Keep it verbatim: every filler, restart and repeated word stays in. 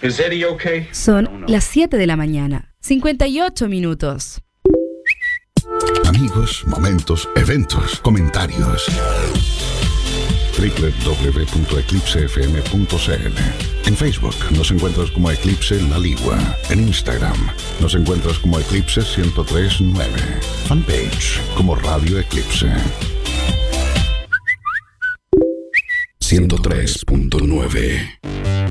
Is Eddie okay? Son las siete de la mañana, cincuenta y ocho minutos. Amigos, momentos, eventos, comentarios. doble u doble u doble u punto eclipse f m punto c l. En Facebook nos encuentras como Eclipse La Ligua. En Instagram nos encuentras como Eclipse ciento tres punto nueve. Fanpage como Radio Eclipse. ciento tres punto nueve.